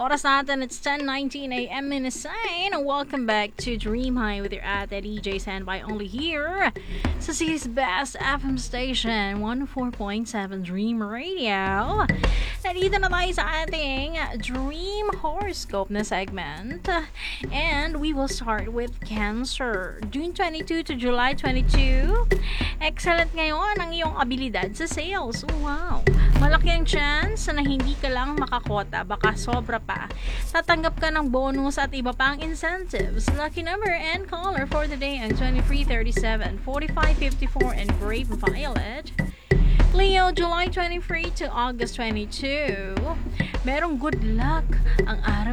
Oras natin, it's 10:19 a.m. in Assign. Welcome back to Dream High with your ate DJ Standby only here sa City's Best FM Station, 104.7 Dream Radio. Narito na tayo sa ating Dream Horoscope na segment. And we will start with Cancer. June 22 to July 22. Excellent ngayon ang iyong abilidad sa sales. Wow! Malaki ang chance na hindi ka lang makakota, baka sobra pa. Tatanggap ka ng bonus at iba pang incentives. Lucky number and color for the day ang 23, 37, 45, 54, and Brave Violet. Leo, July 23 to August 22. Merong good luck ang araw